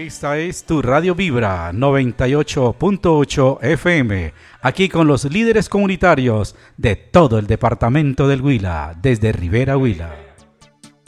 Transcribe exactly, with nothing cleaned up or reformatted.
Esta es tu Radio Vibra noventa y ocho punto ocho F M, aquí con los líderes comunitarios de todo el departamento del Huila, desde Rivera Huila.